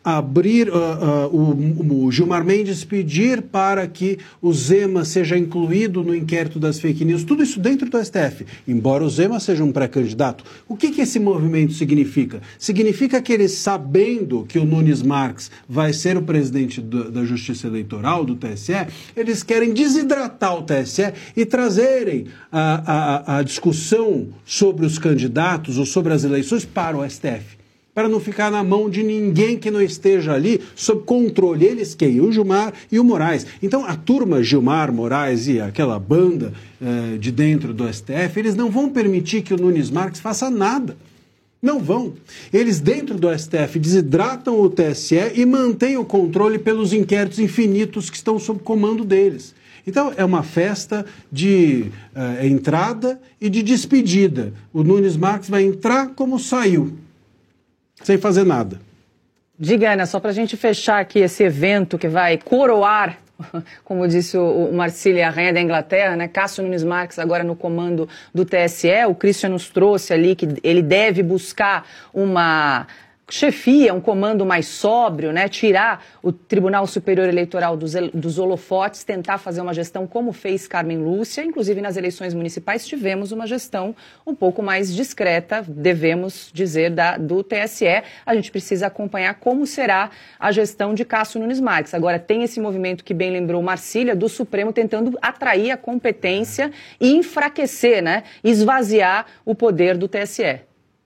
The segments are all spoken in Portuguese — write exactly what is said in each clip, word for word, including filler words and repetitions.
abrir, uh, uh, o, o Gilmar Mendes pedir para que o Zema seja incluído no inquérito das fake news, tudo isso dentro do S T F, embora o Zema seja um pré-candidato. O que, que esse movimento significa? Significa que eles, sabendo que o Nunes Marques vai ser o presidente do, da Justiça Eleitoral, do T S E, eles querem desidratar o T S E e trazerem a, a, a discussão sobre os candidatos ou sobre as eleições para o S T F, para não ficar na mão de ninguém que não esteja ali sob controle. Eles quem? O Gilmar e o Moraes. Então a turma Gilmar, Moraes e aquela banda eh, de dentro do S T F, eles não vão permitir que o Nunes Marques faça nada. Não vão. Eles dentro do S T F desidratam o T S E e mantêm o controle pelos inquéritos infinitos que estão sob comando deles. Então, é uma festa de uh, entrada e de despedida. O Nunes Marques vai entrar como saiu, sem fazer nada. Diga, Ana, só para a gente fechar aqui esse evento que vai coroar, como disse o, o Marcílio, a rainha da Inglaterra, né? Cássio Nunes Marques agora no comando do T S E. O Christian nos trouxe ali que ele deve buscar uma chefia, um comando mais sóbrio, né? Tirar o Tribunal Superior Eleitoral dos, dos holofotes, tentar fazer uma gestão como fez Carmen Lúcia. Inclusive nas eleições municipais tivemos uma gestão um pouco mais discreta, devemos dizer, da, do T S E. A gente precisa acompanhar como será a gestão de Cássio Nunes Marques. Agora tem esse movimento que bem lembrou Marcília, do Supremo tentando atrair a competência e enfraquecer, né? Esvaziar o poder do T S E.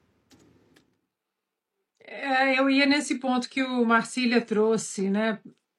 É, eu ia nesse ponto que o Marcília trouxe, né?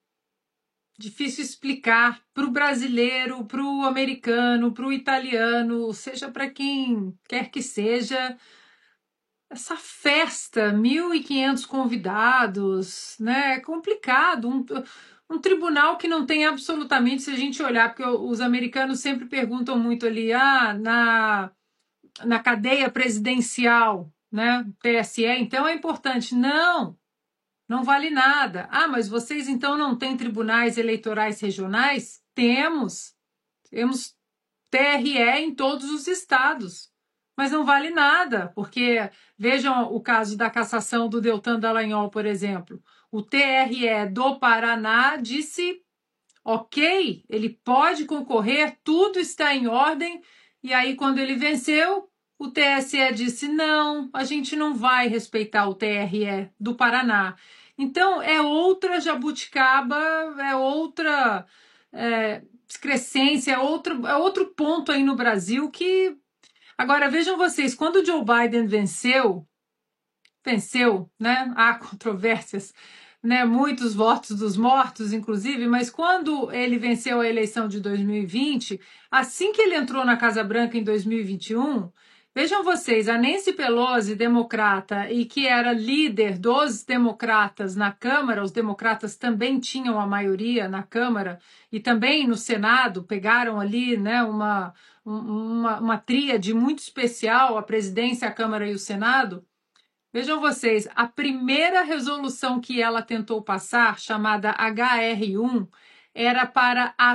Difícil explicar para o brasileiro, para o americano, para o italiano, seja para quem quer que seja, essa festa, mil e quinhentos convidados, né? É complicado. Um, um tribunal que não tem absolutamente, se a gente olhar, porque os americanos sempre perguntam muito ali, ah, na, na cadeia presidencial, né, T S E, então é importante. Não, não vale nada. Ah, mas vocês então não têm tribunais eleitorais regionais? Temos. Temos T R E em todos os estados. Mas não vale nada, porque vejam o caso da cassação do Deltan Dallagnol, por exemplo. O T R E do Paraná disse, ok, ele pode concorrer, tudo está em ordem, e aí quando ele venceu, o T S E disse, não, a gente não vai respeitar o T R E do Paraná. Então, é outra jabuticaba, é outra é, excrescência, é outro, é outro ponto aí no Brasil que... Agora, vejam vocês, quando o Joe Biden venceu, venceu, né? Há controvérsias, né? Muitos votos dos mortos, inclusive, mas quando ele venceu a eleição de dois mil e vinte, assim que ele entrou na Casa Branca em dois mil e vinte e um... Vejam vocês, a Nancy Pelosi, democrata, e que era líder dos democratas na Câmara, os democratas também tinham a maioria na Câmara, e também no Senado, pegaram ali, né, uma, uma, uma tríade muito especial, a presidência, a Câmara e o Senado. Vejam vocês, a primeira resolução que ela tentou passar, chamada H R um, era para a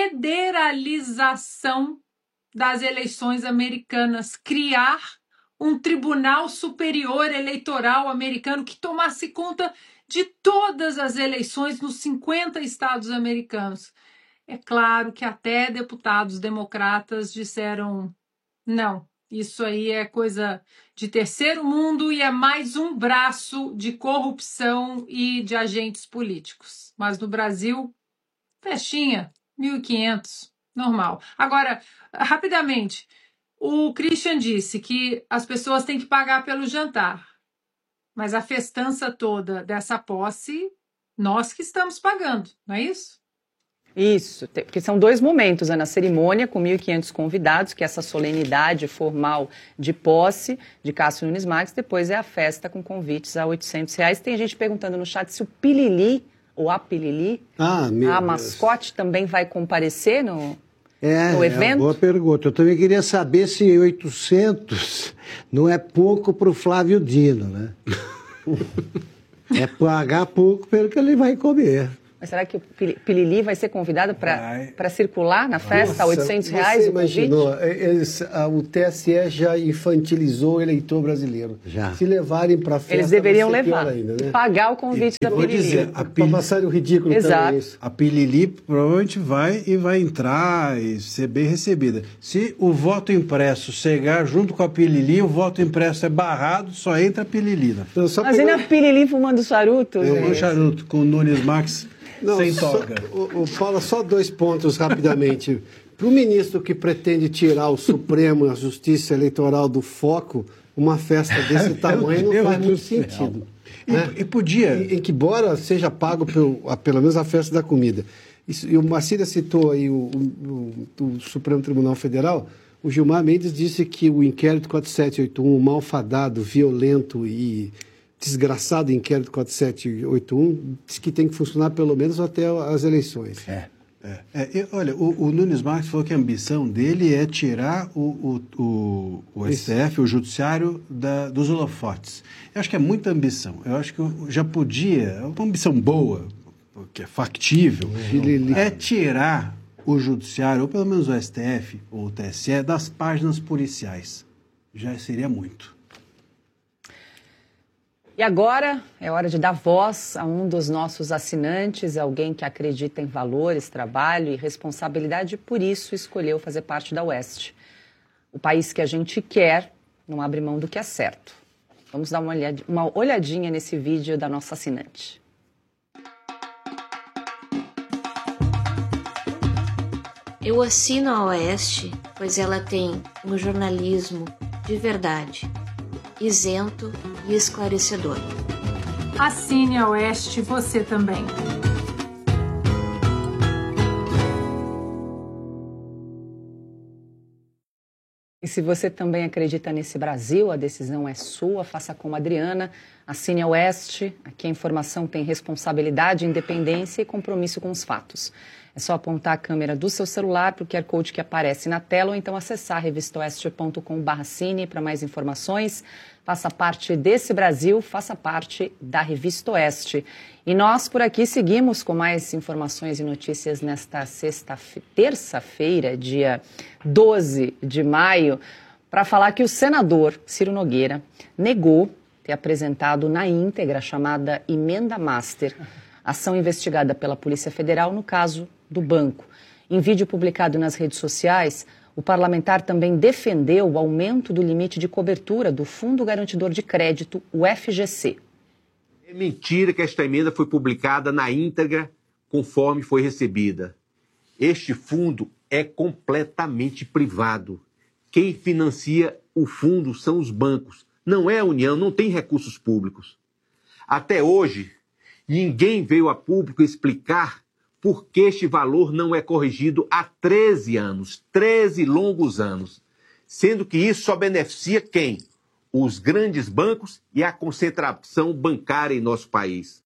federalização das eleições americanas, criar um Tribunal Superior Eleitoral americano que tomasse conta de todas as eleições nos cinquenta estados americanos. É claro que até deputados democratas disseram, não, isso aí é coisa de terceiro mundo e é mais um braço de corrupção e de agentes políticos. Mas no Brasil, festinha, mil e quinhentos. Normal. Agora, rapidamente, o Christian disse que as pessoas têm que pagar pelo jantar, mas a festança toda dessa posse, nós que estamos pagando, não é isso? Isso, porque são dois momentos, Ana, a cerimônia com mil e quinhentos convidados, que é essa solenidade formal de posse de Cássio Nunes Marques, depois é a festa com convites a oitocentos reais. Tem gente perguntando no chat se o Pilili, ou a Pilili, ah, meu a Deus. mascote, também vai comparecer no... É, no evento? É uma boa pergunta. Eu também queria saber se oitocentos não é pouco para o Flávio Dino, né? É pagar pouco pelo que ele vai comer. Mas será que o Pilili vai ser convidado para circular na festa a oitocentos reais? Você imaginou, eles, a, o T S E já infantilizou o eleitor brasileiro. Já. Se levarem para a festa, eles deveriam levar, ainda, né? pagar o convite e, da Pilili. Dizer, a Para passar o ridículo Exato. também isso. A Pilili provavelmente vai e vai entrar e ser bem recebida. Se o voto impresso chegar junto com a Pilili, o voto impresso é barrado, só entra a Pilili. Né? Então, só Imagina pegar... a Pilili fumando charuto. Um charuto com o Nunes Marques. Não, sem só, toga. O, o Paulo, só dois pontos rapidamente. Para o ministro que pretende tirar o Supremo, a Justiça Eleitoral do foco, uma festa desse tamanho não Deus faz do muito céu. sentido. E, né? e podia... Em, em que, embora seja pago pelo, a, pelo menos a festa da comida. Isso, e o Marcília citou aí o, o, o, o Supremo Tribunal Federal. O Gilmar Mendes disse que o inquérito quatro sete oito um, o malfadado, violento e desgraçado inquérito quatro sete oito um, diz que tem que funcionar pelo menos até as eleições. É. É, é, e, olha, o, o Nunes Marques falou que a ambição dele é tirar o, o, o, o S T F, Isso. o Judiciário, da, dos holofotes. Eu acho que é muita ambição. Eu acho que já podia, é uma ambição boa, que é factível, uhum. é tirar o Judiciário, ou pelo menos o S T F ou o T S E, das páginas policiais. Já seria muito. E agora é hora de dar voz a um dos nossos assinantes, alguém que acredita em valores, trabalho e responsabilidade e por isso escolheu fazer parte da Oeste. O país que a gente quer não abre mão do que é certo. Vamos dar uma olhadinha, uma olhadinha nesse vídeo da nossa assinante. Eu assino a Oeste, pois ela tem um jornalismo de verdade, isento e esclarecedor. Assine a Oeste você também. E se você também acredita nesse Brasil, a decisão é sua, faça como a Adriana, assine a Oeste, aqui a informação tem responsabilidade, independência e compromisso com os fatos. É só apontar a câmera do seu celular para o Q R Code que aparece na tela ou então acessar revista oeste ponto com barra cine para mais informações. Faça parte desse Brasil, faça parte da Revista Oeste. E nós por aqui seguimos com mais informações e notícias nesta sexta, terça-feira, dia doze de maio, para falar que o senador Ciro Nogueira negou ter apresentado na íntegra a chamada Emenda Master, ação investigada pela Polícia Federal no caso do banco. Em vídeo publicado nas redes sociais, o parlamentar também defendeu o aumento do limite de cobertura do Fundo Garantidor de Crédito, o F G C. É mentira que esta emenda foi publicada na íntegra conforme foi recebida. Este fundo é completamente privado. Quem financia o fundo são os bancos. Não é a União, não tem recursos públicos. Até hoje, ninguém veio a público explicar por que este valor não é corrigido há treze anos, treze longos anos, sendo que isso só beneficia quem? Os grandes bancos e a concentração bancária em nosso país.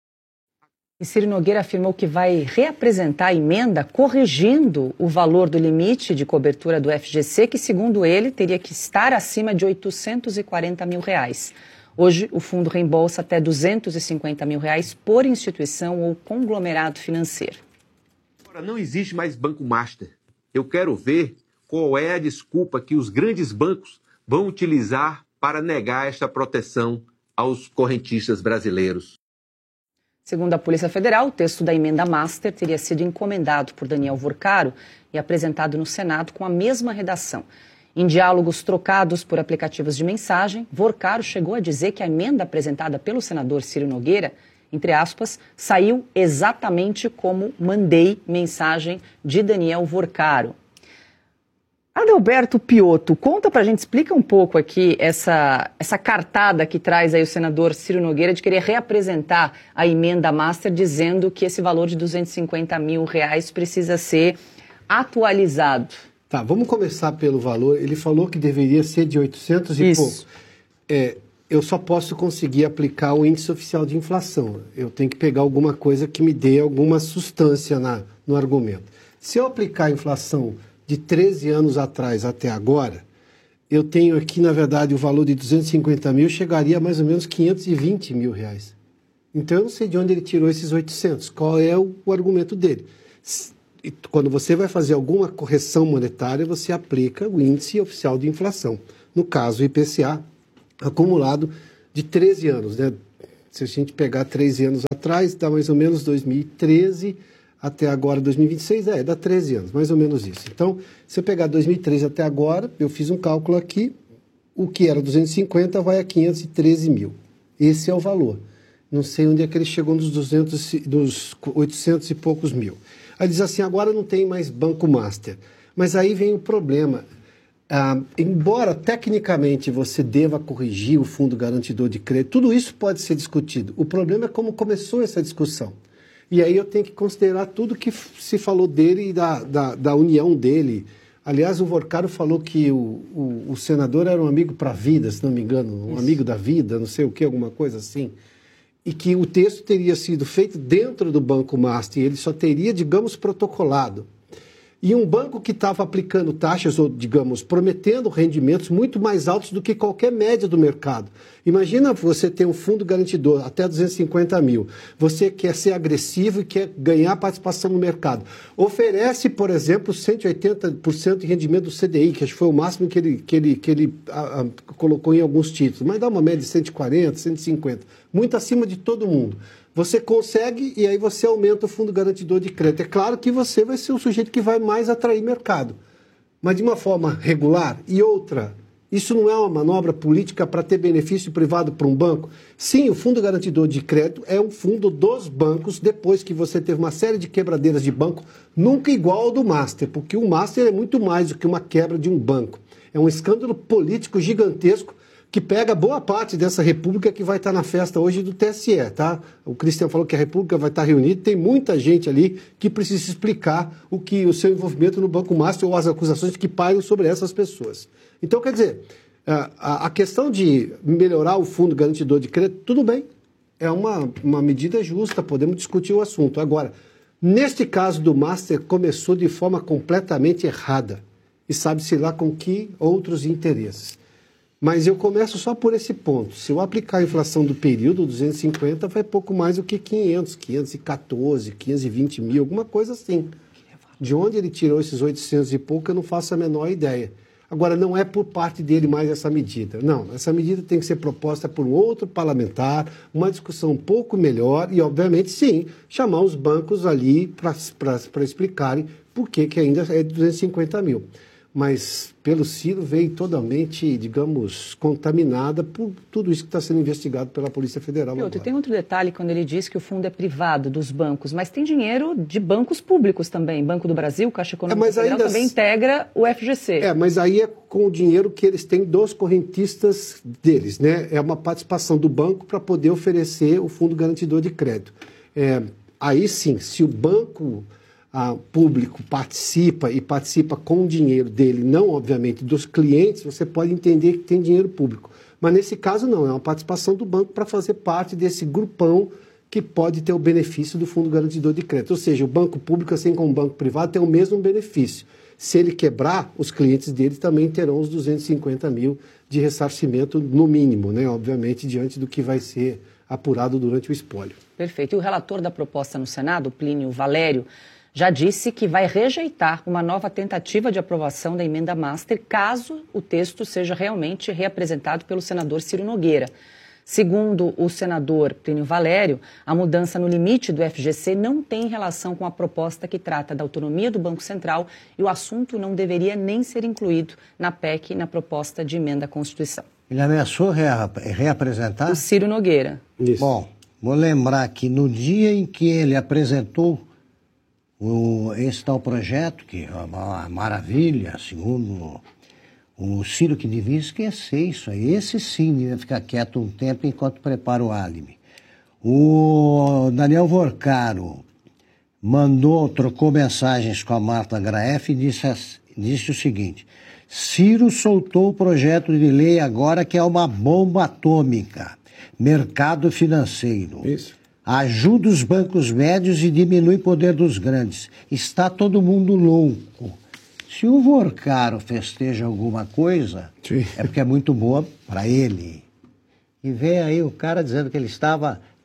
E Ciro Nogueira afirmou que vai reapresentar a emenda corrigindo o valor do limite de cobertura do F G C, que, segundo ele, teria que estar acima de oitocentos e quarenta mil reais. Hoje, o fundo reembolsa até duzentos e cinquenta mil reais por instituição ou conglomerado financeiro. Agora, não existe mais banco master. Eu quero ver qual é a desculpa que os grandes bancos vão utilizar para negar esta proteção aos correntistas brasileiros. Segundo a Polícia Federal, o texto da emenda master teria sido encomendado por Daniel Vorcaro e apresentado no Senado com a mesma redação. Em diálogos trocados por aplicativos de mensagem, Vorcaro chegou a dizer que a emenda apresentada pelo senador Ciro Nogueira, entre aspas, saiu exatamente como mandei mensagem de Daniel Vorcaro. Adalberto Piotto, conta pra gente, explica um pouco aqui essa, essa cartada que traz aí o senador Ciro Nogueira de querer reapresentar a emenda master dizendo que esse valor de duzentos e cinquenta mil reais precisa ser atualizado. Tá, vamos começar pelo valor. Ele falou que deveria ser de oitocentos e Isso. pouco. É, eu só posso conseguir aplicar o índice oficial de inflação. Eu tenho que pegar alguma coisa que me dê alguma sustância na, no argumento. Se eu aplicar a inflação de treze anos atrás até agora, eu tenho aqui, na verdade, o valor de duzentos e cinquenta mil chegaria a mais ou menos quinhentos e vinte mil reais. Então eu não sei de onde ele tirou esses oitocentos, qual é o, o argumento dele. E quando você vai fazer alguma correção monetária, você aplica o índice oficial de inflação. No caso, o I P C A acumulado de treze anos, né? Se a gente pegar treze anos atrás, dá mais ou menos dois mil e treze até agora, dois mil e vinte e seis, é, dá treze anos, mais ou menos isso. Então, se eu pegar dois mil e treze até agora, eu fiz um cálculo aqui, o que era duzentos e cinquenta vai a quinhentos e treze mil. Esse é o valor. Não sei onde é que ele chegou nos duzentos, dos oitocentos e poucos mil. Aí diz assim, agora não tem mais Banco Master. Mas aí vem o problema. Ah, embora tecnicamente você deva corrigir o Fundo Garantidor de Crédito, tudo isso pode ser discutido. O problema é como começou essa discussão. E aí eu tenho que considerar tudo que se falou dele e da, da, da união dele. Aliás, o Vorcaro falou que o, o, o senador era um amigo para a vida, se não me engano, um isso. amigo da vida, não sei o que, alguma coisa assim. E que o texto teria sido feito dentro do Banco Master, e ele só teria, digamos, protocolado. E um banco que estava aplicando taxas, ou, digamos, prometendo rendimentos muito mais altos do que qualquer média do mercado. Imagina você ter um fundo garantidor até duzentos e cinquenta mil. Você quer ser agressivo e quer ganhar participação no mercado. Oferece, por exemplo, cento e oitenta por cento de rendimento do C D I, que acho que foi o máximo que ele, que ele, que ele a, a, colocou em alguns títulos. Mas dá uma média de cento e quarenta, cento e cinquenta. Muito acima de todo mundo. Você consegue e aí você aumenta o Fundo Garantidor de Crédito. É claro que você vai ser o sujeito que vai mais atrair mercado, mas de uma forma regular. E outra, isso não é uma manobra política para ter benefício privado para um banco? Sim, o Fundo Garantidor de Crédito é um fundo dos bancos, depois que você teve uma série de quebradeiras de banco, nunca igual ao do Master, porque o Master é muito mais do que uma quebra de um banco. É um escândalo político gigantesco, que pega boa parte dessa república que vai estar na festa hoje do T S E, tá? O Cristian falou que a república vai estar reunida, tem muita gente ali que precisa explicar o que o seu envolvimento no Banco Master ou as acusações que pairam sobre essas pessoas. Então, quer dizer, a, a questão de melhorar o Fundo Garantidor de Crédito, tudo bem, é uma, uma medida justa, podemos discutir o assunto. Agora, neste caso do Master, começou de forma completamente errada e sabe-se lá com que outros interesses. Mas eu começo só por esse ponto. Se eu aplicar a inflação do período, duzentos e cinquenta, vai pouco mais do que quinhentos, quinhentos e quatorze, quinhentos e vinte mil, alguma coisa assim. De onde ele tirou esses oitocentos e pouco, eu não faço a menor ideia. Agora, não é por parte dele mais essa medida. Não, essa medida tem que ser proposta por um outro parlamentar, uma discussão um pouco melhor e, obviamente, sim, chamar os bancos ali para explicarem por que que ainda é duzentos e cinquenta mil. Mas pelo Ciro veio totalmente, digamos, contaminada por tudo isso que está sendo investigado pela Polícia Federal. E outro, tem outro detalhe quando ele diz que o fundo é privado dos bancos, mas tem dinheiro de bancos públicos também. Banco do Brasil, Caixa Econômica é, Federal ainda... também integra o F G C. É, mas aí é com o dinheiro que eles têm dos correntistas deles, né? É uma participação do banco para poder oferecer o Fundo Garantidor de Crédito. É, aí sim, se o banco... A público participa e participa com o dinheiro dele, não, obviamente, dos clientes, você pode entender que tem dinheiro público. Mas nesse caso não, é uma participação do banco para fazer parte desse grupão que pode ter o benefício do Fundo Garantidor de Crédito. Ou seja, o banco público, assim como o banco privado, tem o mesmo benefício. Se ele quebrar, os clientes dele também terão os duzentos e cinquenta mil de ressarcimento no mínimo, né? Obviamente, diante do que vai ser apurado durante o espólio. Perfeito. E o relator da proposta no Senado, Plínio Valério, já disse que vai rejeitar uma nova tentativa de aprovação da emenda Master caso o texto seja realmente reapresentado pelo senador Ciro Nogueira. Segundo o senador Plínio Valério, a mudança no limite do F G C não tem relação com a proposta que trata da autonomia do Banco Central e o assunto não deveria nem ser incluído na P E C, na proposta de emenda à Constituição. Ele ameaçou rea- reapresentar? O Ciro Nogueira. Isso. Bom, vou lembrar que no dia em que ele apresentou O, esse tal projeto, que é uma maravilha, segundo o Ciro, que devia esquecer isso aí. Esse sim devia ficar quieto um tempo enquanto prepara o álibi. O Daniel Vorcaro mandou, trocou mensagens com a Marta Graeff e disse, disse o seguinte: Ciro soltou o projeto de lei agora que é uma bomba atômica. Mercado financeiro. Isso. Ajuda os bancos médios e diminui o poder dos grandes. Está todo mundo louco. Se o Vorcaro festeja alguma coisa, sim, é porque é muito boa para ele. E vem aí o cara dizendo que ele estava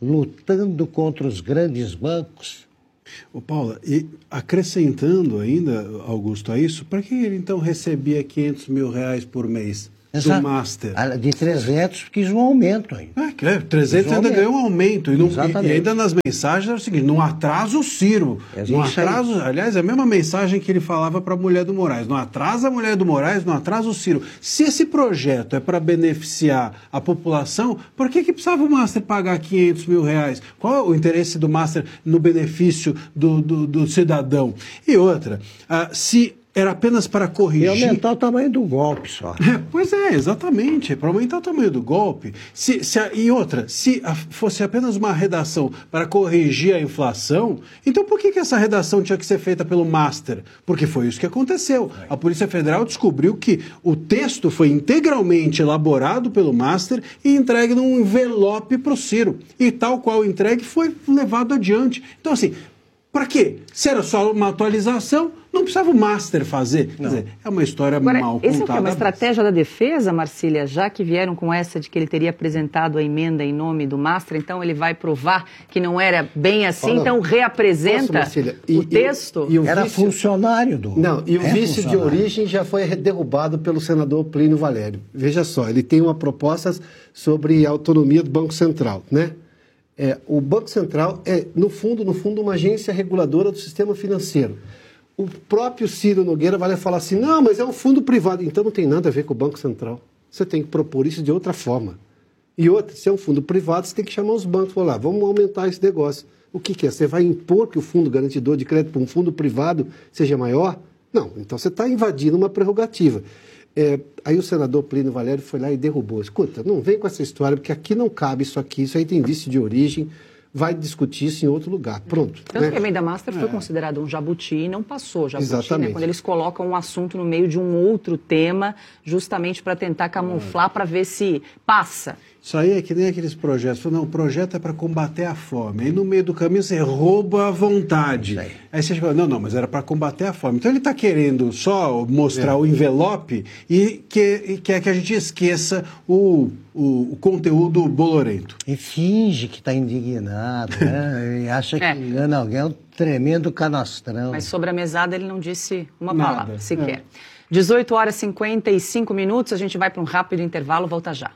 lutando contra os grandes bancos. Ô Paula, e acrescentando ainda, Augusto, a isso, para que ele então recebia quinhentos mil reais por mês Exato. do Master? De trezentos quis um aumento ainda. É, que é, trezentos ainda ganhou um aumento. E, não, e, e ainda nas mensagens era o seguinte, não atrasa o Ciro. É não atrasa, aliás, é a mesma mensagem que ele falava para a mulher do Moraes. Não atrasa a mulher do Moraes, não atrasa o Ciro. Se esse projeto é para beneficiar a população, por que, que precisava o Master pagar quinhentos mil reais? Qual é o interesse do Master no benefício do, do, do cidadão? E outra, uh, se... era apenas para corrigir... E aumentar o tamanho do golpe só. É, pois é, exatamente, para aumentar o tamanho do golpe. Se, se a, e outra, se a, fosse apenas uma redação para corrigir a inflação, então por que, que essa redação tinha que ser feita pelo Master? Porque foi isso que aconteceu. A Polícia Federal descobriu que o texto foi integralmente elaborado pelo Master e entregue num envelope para o Ciro. E tal qual entregue foi levado adiante. Então, assim, para quê? Se era só uma atualização... não precisava o Master fazer. Quer dizer, é uma história Agora, mal contada. Essa é uma estratégia da defesa, Marcília, já que vieram com essa de que ele teria apresentado a emenda em nome do Master, então ele vai provar que não era bem assim, Fala. então reapresenta Posso, e, o texto? E, e o era vice... funcionário do... Não, e o é vício de origem já foi derrubado pelo senador Plínio Valério. Veja só, ele tem uma proposta sobre a autonomia do Banco Central, né? É, o Banco Central é, no fundo, no fundo, uma agência reguladora do sistema financeiro. O próprio Ciro Nogueira vai falar assim, não, mas é um fundo privado. Então não tem nada a ver com o Banco Central. Você tem que propor isso de outra forma. E outra, se é um fundo privado, você tem que chamar os bancos e falar, vamos aumentar esse negócio. O que, que é? Você vai impor que o fundo garantidor de crédito para um fundo privado seja maior? Não, então você está invadindo uma prerrogativa. É, aí o senador Plínio Valério foi lá e derrubou. Escuta, não vem com essa história, porque aqui não cabe isso aqui, isso aí tem vício de origem, vai discutir isso em outro lugar. Pronto. Tanto né? que a emenda Master foi é. considerado um jabuti e não passou jabuti, Exatamente. Né? Quando eles colocam um assunto no meio de um outro tema, justamente para tentar camuflar, é. para ver se passa. Isso aí é que nem aqueles projetos. Não, o projeto é para combater a fome. Aí no meio do caminho você rouba a vontade. Aí. aí você fala, não, não, mas era para combater a fome. Então ele está querendo só mostrar é. o envelope e, que, e quer que a gente esqueça o, o, o conteúdo bolorento. E finge que está indignado, né? E acha que é. engana alguém. É um tremendo canastrão. Mas sobre a mesada ele não disse uma Nada. palavra sequer. É. dezoito horas e cinquenta e cinco minutos, a gente vai para um rápido intervalo, volta já.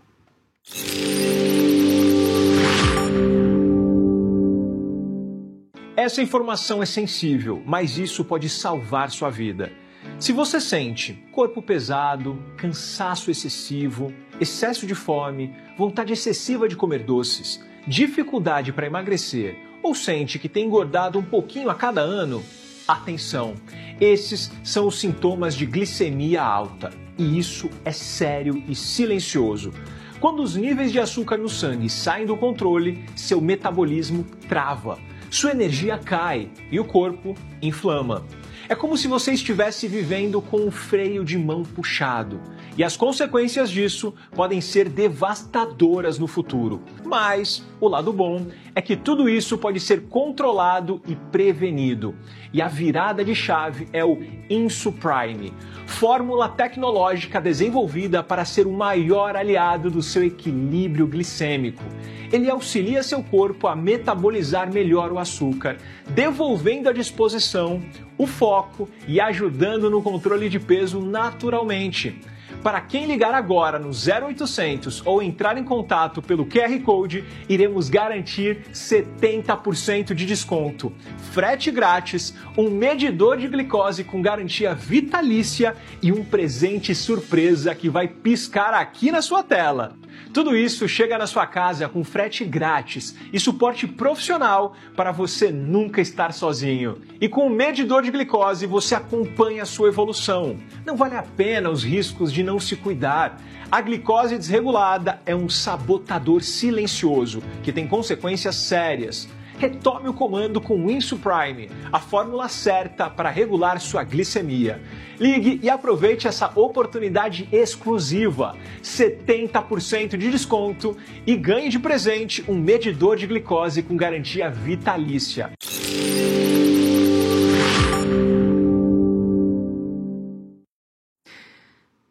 Essa informação é sensível, mas isso pode salvar sua vida. Se você sente corpo pesado, cansaço excessivo, excesso de fome, vontade excessiva de comer doces, dificuldade para emagrecer ou sente que tem engordado um pouquinho a cada ano, atenção! Esses são os sintomas de glicemia alta e isso é sério e silencioso. Quando os níveis de açúcar no sangue saem do controle, seu metabolismo trava, sua energia cai e o corpo inflama. É como se você estivesse vivendo com um freio de mão puxado. E as consequências disso podem ser devastadoras no futuro. Mas o lado bom é que tudo isso pode ser controlado e prevenido. E a virada de chave é o Insuprime, fórmula tecnológica desenvolvida para ser o maior aliado do seu equilíbrio glicêmico. Ele auxilia seu corpo a metabolizar melhor o açúcar, devolvendo a disposição, o foco e ajudando no controle de peso naturalmente. Para quem ligar agora no zero oitocentos ou entrar em contato pelo Q R Code, iremos garantir setenta por cento de desconto, frete grátis, um medidor de glicose com garantia vitalícia e um presente surpresa que vai piscar aqui na sua tela. Tudo isso chega na sua casa com frete grátis e suporte profissional para você nunca estar sozinho. E com o medidor de glicose você acompanha a sua evolução. Não vale a pena os riscos de não se cuidar. A glicose desregulada é um sabotador silencioso que tem consequências sérias. Retome o comando com o Insuprime, a fórmula certa para regular sua glicemia. Ligue e aproveite essa oportunidade exclusiva, setenta por cento de desconto e ganhe de presente um medidor de glicose com garantia vitalícia.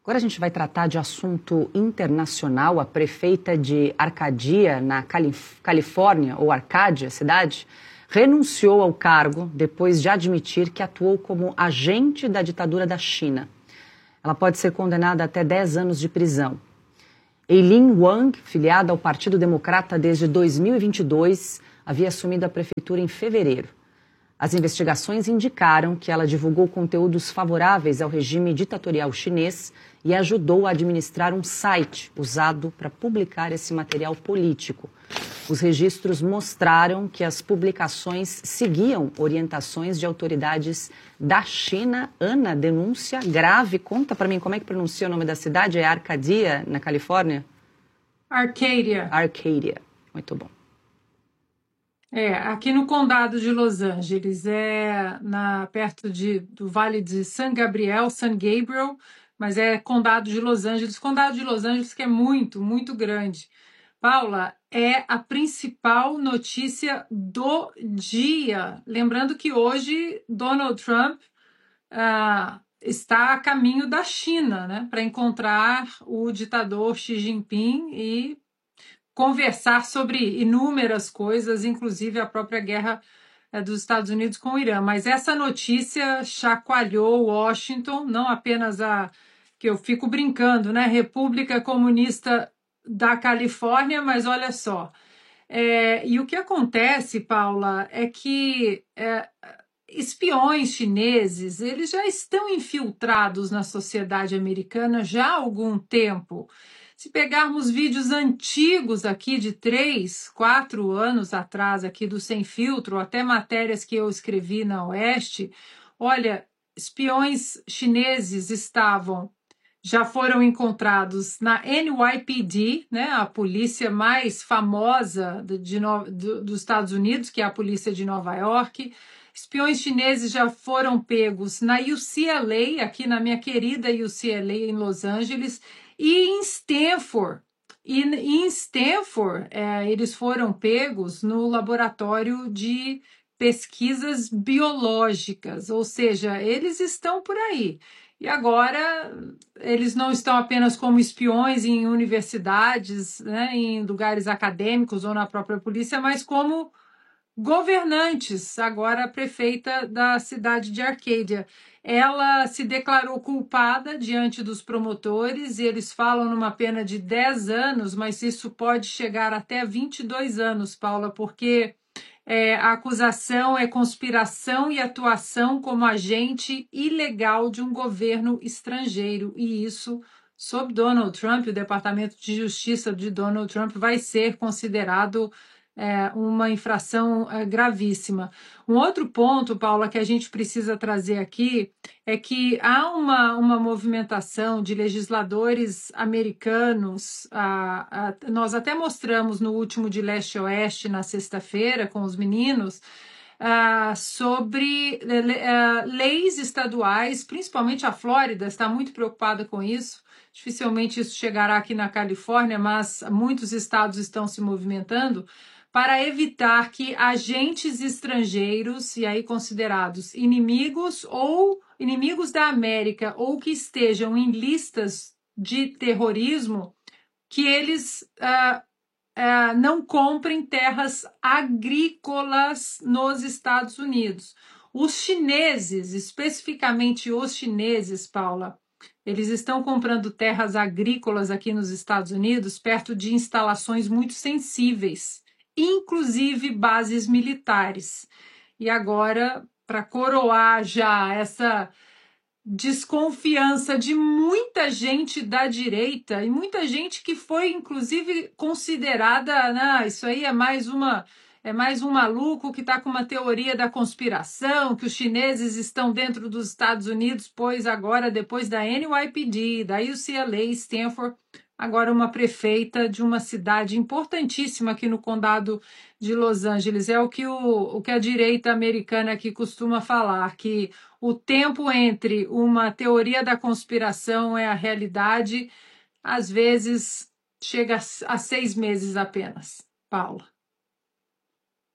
Agora a gente vai tratar de assunto internacional. A prefeita de Arcadia, na Calif- Califórnia, ou Arcádia, cidade, renunciou ao cargo depois de admitir que atuou como agente da ditadura da China. Ela pode ser condenada a até dez anos de prisão. Eileen Wang, filiada ao Partido Democrata desde dois mil e vinte e dois, havia assumido a prefeitura em fevereiro. As investigações indicaram que ela divulgou conteúdos favoráveis ao regime ditatorial chinês e ajudou a administrar um site usado para publicar esse material político. Os registros mostraram que as publicações seguiam orientações de autoridades da China. Ana, denúncia grave. Conta para mim como é que pronuncia o nome da cidade. É Arcadia, na Califórnia? Arcadia. Arcadia. Muito bom. É, aqui no condado de Los Angeles, é na, perto de, do Vale de San Gabriel, San Gabriel, mas é condado de Los Angeles. Condado de Los Angeles que é muito, muito grande. Paula, é a principal notícia do dia. Lembrando que hoje Donald Trump ah, está a caminho da China, né, para encontrar o ditador Xi Jinping e conversar sobre inúmeras coisas, inclusive a própria guerra eh, dos Estados Unidos com o Irã. Mas essa notícia chacoalhou Washington, não apenas a que eu fico brincando, né, República Comunista da Califórnia, mas olha só. É, e o que acontece, Paula, é que é, espiões chineses, eles já estão infiltrados na sociedade americana já há algum tempo. Se pegarmos vídeos antigos aqui de três, quatro anos atrás aqui do Sem Filtro, até matérias que eu escrevi na Oeste, olha, espiões chineses estavam já foram encontrados na N Y P D, né, a polícia mais famosa de, de, de, dos Estados Unidos, que é a polícia de Nova York. Espiões chineses já foram pegos na U C L A, aqui na minha querida U C L A em Los Angeles, e em Stanford. E em Stanford, é, eles foram pegos no laboratório de pesquisas biológicas, ou seja, eles estão por aí. E agora, eles não estão apenas como espiões em universidades, né, em lugares acadêmicos ou na própria polícia, mas como governantes. Agora, a prefeita da cidade de Arcadia, ela se declarou culpada diante dos promotores e eles falam numa pena de dez anos, mas isso pode chegar até vinte e dois anos, Paula, porque É, a acusação é conspiração e atuação como agente ilegal de um governo estrangeiro. E isso, sob Donald Trump, o Departamento de Justiça de Donald Trump vai ser considerado é, uma infração é, gravíssima. Um outro ponto, Paula, que a gente precisa trazer aqui é que há uma, uma movimentação de legisladores americanos, ah, ah, nós até mostramos no último de Leste a Oeste, na sexta-feira, com os meninos, ah, sobre ah, leis estaduais, principalmente a Flórida está muito preocupada com isso. Dificilmente isso chegará aqui na Califórnia, mas muitos estados estão se movimentando para evitar que agentes estrangeiros, e aí considerados inimigos ou inimigos da América, ou que estejam em listas de terrorismo, que eles uh, uh, não comprem terras agrícolas nos Estados Unidos. Os chineses, especificamente os chineses, Paula, eles estão comprando terras agrícolas aqui nos Estados Unidos perto de instalações muito sensíveis, inclusive bases militares. E agora, para coroar já essa desconfiança de muita gente da direita, e muita gente que foi, inclusive, considerada, né, isso aí é mais uma... É mais um maluco que está com uma teoria da conspiração, que os chineses estão dentro dos Estados Unidos, pois agora, depois da N Y P D, da U C L A, Stanford, agora uma prefeita de uma cidade importantíssima aqui no condado de Los Angeles. É o que, o, o que a direita americana aqui costuma falar, que o tempo entre uma teoria da conspiração e a realidade, às vezes, chega a seis meses apenas. Paula.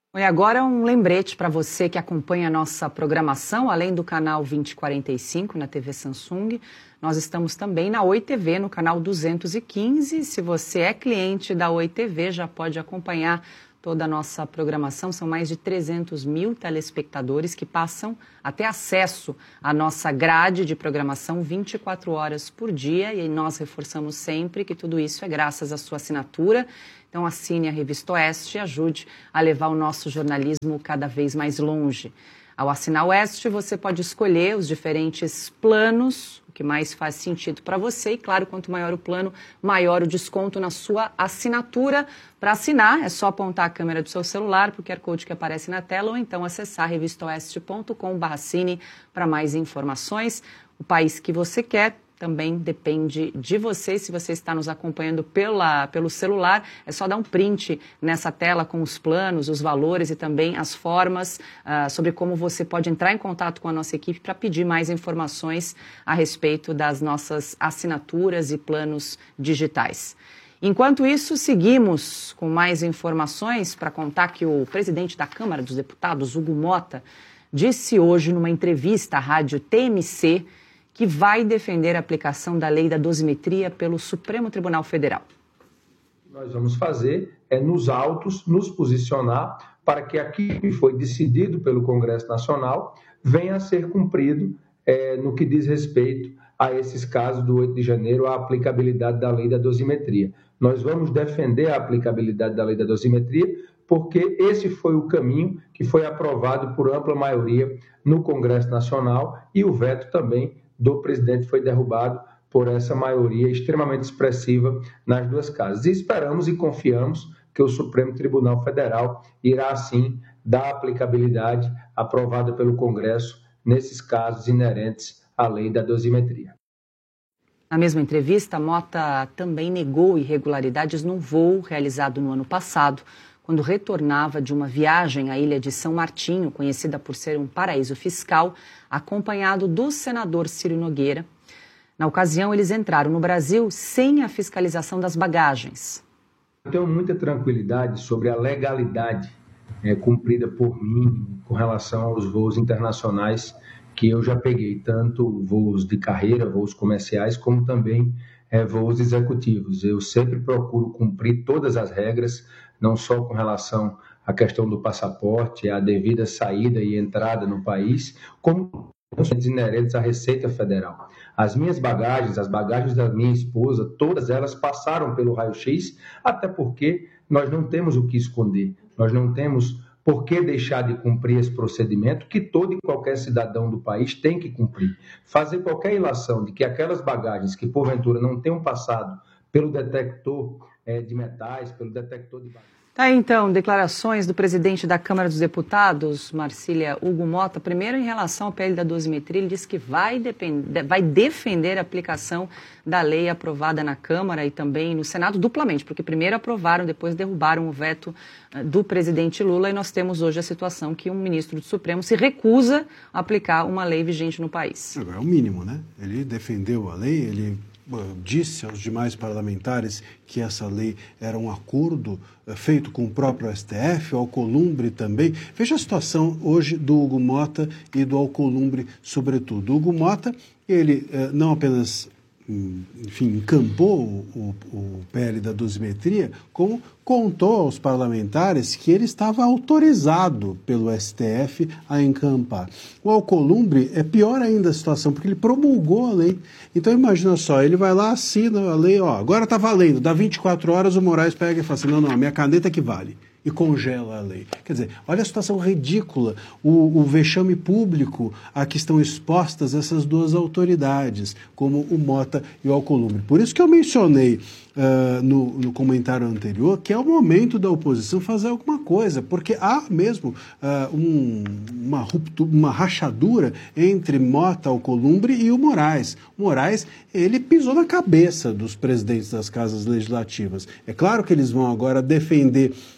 E agora um lembrete para você que acompanha a nossa programação, além do canal vinte e quarenta e cinco na T V Samsung, nós estamos também na Oi T V, no canal duzentos e quinze. Se você é cliente da Oi T V, já pode acompanhar toda a nossa programação. São mais de trezentos mil telespectadores que passam a ter acesso à nossa grade de programação vinte e quatro horas por dia. E nós reforçamos sempre que tudo isso é graças à sua assinatura. Então assine a Revista Oeste e ajude a levar o nosso jornalismo cada vez mais longe. Ao assinar o Oeste, você pode escolher os diferentes planos, o que mais faz sentido para você. E, claro, quanto maior o plano, maior o desconto na sua assinatura. Para assinar, é só apontar a câmera do seu celular para o Q R Code que aparece na tela ou então acessar revista oeste ponto com barra cine para mais informações. O país que você quer também depende de você. Se você está nos acompanhando pela, pelo celular, é só dar um print nessa tela com os planos, os valores e também as formas uh, sobre como você pode entrar em contato com a nossa equipe para pedir mais informações a respeito das nossas assinaturas e planos digitais. Enquanto isso, seguimos com mais informações para contar que o presidente da Câmara dos Deputados, Hugo Motta, disse hoje numa entrevista à rádio T M C que vai defender a aplicação da lei da dosimetria pelo Supremo Tribunal Federal. O que nós vamos fazer é, nos autos, nos posicionar para que aquilo que foi decidido pelo Congresso Nacional venha a ser cumprido é, no que diz respeito a esses casos do oito de janeiro, a aplicabilidade da lei da dosimetria. Nós vamos defender a aplicabilidade da lei da dosimetria porque esse foi o caminho que foi aprovado por ampla maioria no Congresso Nacional e o veto também do presidente foi derrubado por essa maioria extremamente expressiva nas duas casas. E esperamos e confiamos que o Supremo Tribunal Federal irá, assim, dar aplicabilidade aprovada pelo Congresso nesses casos inerentes à lei da dosimetria. Na mesma entrevista, Motta também negou irregularidades num voo realizado no ano passado, quando retornava de uma viagem à ilha de São Martinho, conhecida por ser um paraíso fiscal, acompanhado do senador Ciro Nogueira. Na ocasião, eles entraram no Brasil sem a fiscalização das bagagens. Eu tenho muita tranquilidade sobre a legalidade é, cumprida por mim com relação aos voos internacionais que eu já peguei, tanto voos de carreira, voos comerciais, como também é, voos executivos. Eu sempre procuro cumprir todas as regras, não só com relação à questão do passaporte, à devida saída e entrada no país, como inerentes à Receita Federal. As minhas bagagens, as bagagens da minha esposa, todas elas passaram pelo raio-x, até porque nós não temos o que esconder, nós não temos por que deixar de cumprir esse procedimento que todo e qualquer cidadão do país tem que cumprir. Fazer qualquer ilação de que aquelas bagagens que porventura não tenham passado pelo detector é, de metais, pelo detector de bagagens. Tá aí, então, declarações do presidente da Câmara dos Deputados, Marcília Hugo Motta. Primeiro, em relação ao P L da dosimetria, ele disse que vai, depender, vai defender a aplicação da lei aprovada na Câmara e também no Senado duplamente, porque primeiro aprovaram, depois derrubaram o veto do presidente Lula e nós temos hoje a situação que um ministro do Supremo se recusa a aplicar uma lei vigente no país. Agora é o mínimo, né? Ele defendeu a lei, ele disse aos demais parlamentares que essa lei era um acordo feito com o próprio S T F, o Alcolumbre também. Veja a situação hoje do Hugo Motta e do Alcolumbre, sobretudo. O Hugo Motta, ele não apenas, enfim, encampou o, o P L da dosimetria, como contou aos parlamentares que ele estava autorizado pelo S T F a encampar. O Alcolumbre é pior ainda a situação, porque ele promulgou a lei. Então imagina só, ele vai lá, assina a lei, ó, agora está valendo, dá vinte e quatro horas, o Moraes pega e fala assim, não, não, a minha caneta que vale. E congela a lei. Quer dizer, olha a situação ridícula, o, o vexame público a que estão expostas essas duas autoridades, como o Motta e o Alcolumbre. Por isso que eu mencionei uh, no, no comentário anterior que é o momento da oposição fazer alguma coisa, porque há mesmo uh, um, uma, ruptura, uma rachadura entre Motta, Alcolumbre e o Moraes. O Moraes, ele pisou na cabeça dos presidentes das casas legislativas. É claro que eles vão agora defender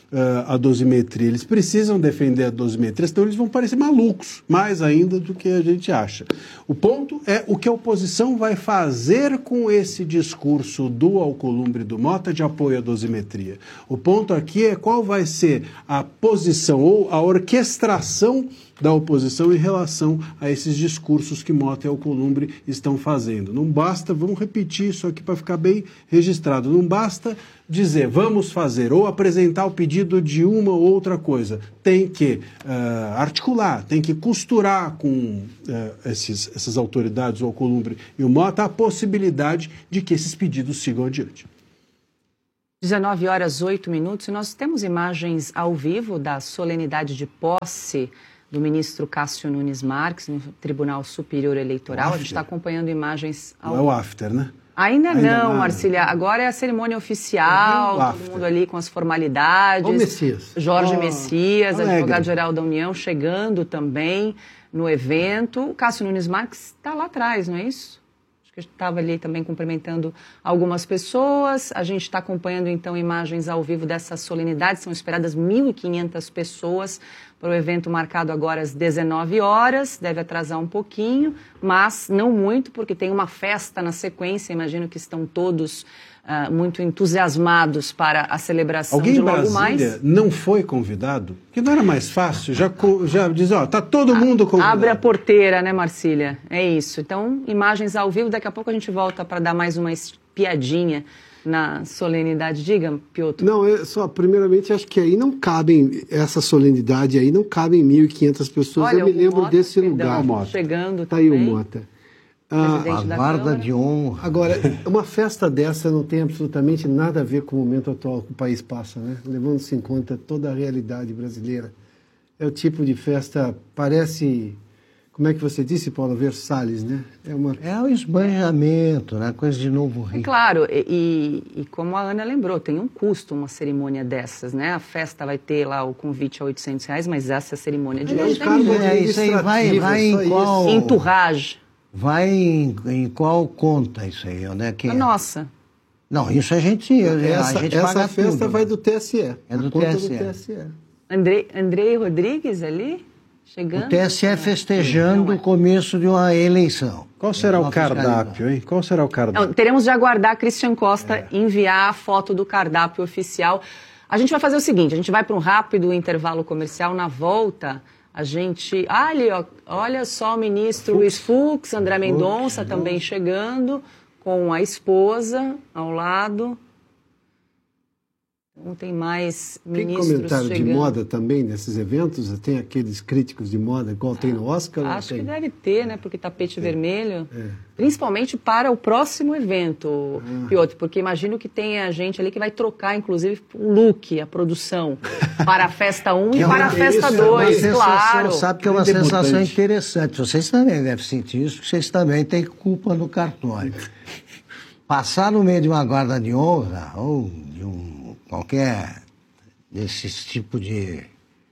uh, a dosimetria, eles precisam defender a dosimetria, senão eles vão parecer malucos, mais ainda do que a gente acha. O ponto é o que a oposição vai fazer com esse discurso do Alcolumbre e do Mota de apoio à dosimetria. O ponto aqui é qual vai ser a posição ou a orquestração da oposição em relação a esses discursos que Mota e Alcolumbre estão fazendo. Não basta, vamos repetir isso aqui para ficar bem registrado, não basta dizer vamos fazer ou apresentar o pedido de uma ou outra coisa. Tem que uh, articular, tem que costurar com uh, esses, essas autoridades, o Alcolumbre e o Mota, a possibilidade de que esses pedidos sigam adiante. dezenove horas, oito minutos, e nós temos imagens ao vivo da solenidade de posse do ministro Cássio Nunes Marques no Tribunal Superior Eleitoral. A gente está acompanhando imagens ao vivo. Não é o after, né? Ainda, Ainda não, não, Marcília. Agora é a cerimônia oficial, todo after. Mundo ali com as formalidades. O Messias. Jorge oh, Messias, advogado-geral da União, chegando também no evento. O Cássio Nunes Marques está lá atrás, não é isso? Acho que a gente estava ali também cumprimentando algumas pessoas. A gente está acompanhando, então, imagens ao vivo dessa solenidade. São esperadas mil e quinhentas pessoas para o evento marcado agora às dezenove horas. Deve atrasar um pouquinho, mas não muito, porque tem uma festa na sequência. Imagino que estão todos uh, muito entusiasmados para a celebração Alguém de logo em Brasília mais. Não foi convidado? Porque não era mais fácil? Já, já diz, ó, tá todo mundo convidado. Abre a porteira, né, Marcília? É isso. Então, imagens ao vivo. Daqui a pouco a gente volta para dar mais uma espiadinha na solenidade. Diga, Piotr. Não, é só, primeiramente, acho que aí não cabem, essa solenidade aí não cabem mil e quinhentas pessoas. Olha, eu me lembro Mota, desse perdão, lugar. Mota. Chegando tá também. Aí o Mota. Ah, a guarda de honra. Agora, uma festa dessa não tem absolutamente nada a ver com o momento atual que o país passa, né? Levando-se em conta toda a realidade brasileira. É o tipo de festa, parece... Como é que você disse, Paulo? Versalhes, né? É, uma... é o esbanjamento, né? Coisa de novo rico. É claro, e, e como a Ana lembrou, tem um custo uma cerimônia dessas, né? A festa vai ter lá o convite a oitocentos reais, mas essa cerimônia de hoje tem... É, isso aí vai, vai em qual... Entourage. Vai em, em qual conta isso aí, né? Que a é... nossa. Não, isso a gente, essa, a gente essa paga festa tudo, vai né? do T S E. É do T S E. do T S E. Andrei, Andrei Rodrigues ali? Chegando. O T S E festejando o começo de uma eleição. Qual será o cardápio, hein? Qual será o cardápio? Não, teremos de aguardar Christian Costa é. enviar a foto do cardápio oficial. A gente vai fazer o seguinte, a gente vai para um rápido intervalo comercial. Na volta, a gente... Ah, ali, ó, olha só o ministro Fux. Luiz Fux, André Mendonça também chegando, com a esposa ao lado... Não tem mais ministros Tem comentário chegando. De moda também nesses eventos? Tem aqueles críticos de moda igual tem no Oscar? Acho tem? que deve ter, né? Porque tapete é. vermelho. É. Principalmente para o próximo evento, ah. Piotr, porque imagino que tenha gente ali que vai trocar, inclusive, o look, a produção, para a festa um e para a festa dois, é claro. Sabe que é uma sensação interessante. Vocês também devem sentir isso, vocês também têm culpa no cartório. Passar no meio de uma guarda de honra, ou de um qualquer desses tipo de,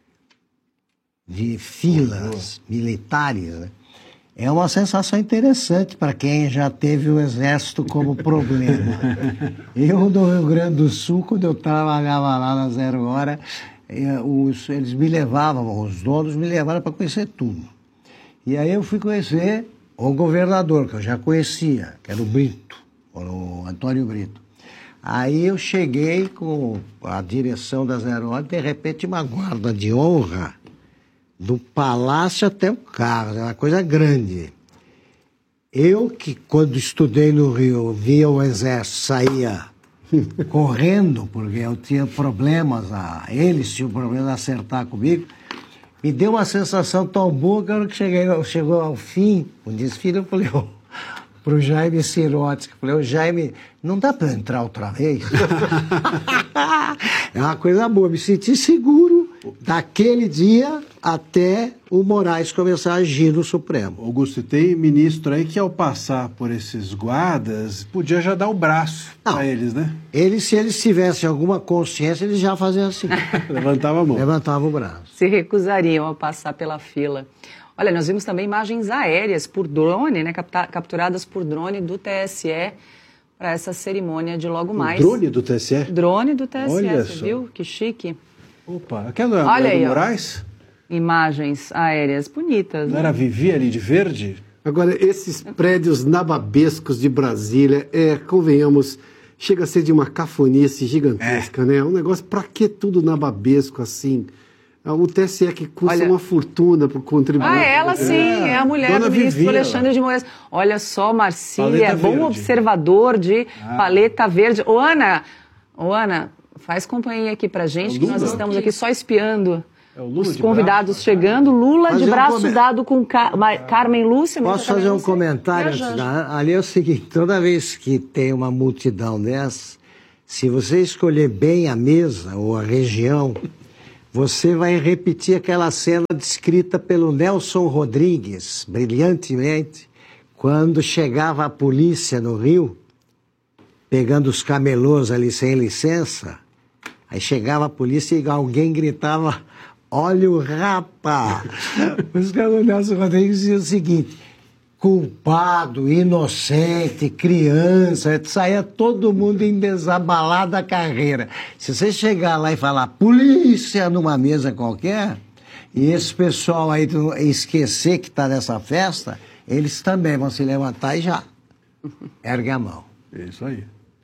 de filas militares, né? É uma sensação interessante para quem já teve o exército como problema. Eu, no Rio Grande do Sul, quando eu trabalhava lá na Zero Hora, os, eles me levavam, os donos me levaram para conhecer tudo. E aí eu fui conhecer o governador, que eu já conhecia, que era o Brito, o Antônio Brito. Aí eu cheguei com a direção da Zero Hora, de repente uma guarda de honra do palácio até o carro, é uma coisa grande. Eu que, quando estudei no Rio, via o exército, saía correndo, porque eu tinha problemas, a, eles tinham problemas de acertar comigo, me deu uma sensação tão boa que, a hora que cheguei, chegou ao fim, o desfile, eu falei... Oh, para o Jaime Sirotsky. Falei, ô Jaime, não dá para entrar outra vez? É uma coisa boa, me senti seguro daquele dia até o Moraes começar a agir no Supremo. Augusto, tem ministro aí que ao passar por esses guardas, podia já dar o braço para eles, né? Eles, se eles tivessem alguma consciência, eles já faziam assim. Levantava a mão. Levantava o braço. Se recusariam a passar pela fila. Olha, nós vimos também imagens aéreas por drone, né, capturadas por drone do T S E para essa cerimônia de logo mais. O drone do T S E? Drone do T S E, Olha você só. viu? Que chique. Opa, aquela Olha é do aí, ó. Moraes? Imagens aéreas bonitas. Não Né? era Vivi ali de verde? Agora, esses prédios nababescos de Brasília, é, convenhamos, chega a ser de uma cafonice gigantesca, é. né? Um negócio, pra que tudo nababesco assim? O T S E que custa Olha, uma fortuna para o contribuinte. Ah, ela sim, é, é a mulher Dona do ministro Vivi, Alexandre de Moraes. Olha só, Marcília, Paleta bom verde. observador de Ah. paleta verde. Ô, Ana, ô, Ana, faz companhia aqui pra gente, É que nós Lula? estamos aqui só espiando. É o Lula Os de convidados braço? chegando, Lula Fazer de um braço come- dado com Ca- Ma- Carmen Lúcia. mas Posso eu também fazer não um sei. comentário E a antes Janja? da... Ali é o seguinte, toda vez que tem uma multidão dessa, se você escolher bem a mesa ou a região, você vai repetir aquela cena descrita pelo Nelson Rodrigues, brilhantemente, quando chegava a polícia no Rio, pegando os camelôs ali sem licença, aí chegava a polícia e alguém gritava: olha o rapa! Os caras do Nelson Rodrigues diziam o seguinte: culpado, inocente, criança, saía todo mundo em desabalada carreira. Se você chegar lá e falar polícia numa mesa qualquer, e esse pessoal aí esquecer que está nessa festa, eles também vão se levantar e já ergue a mão. É isso aí.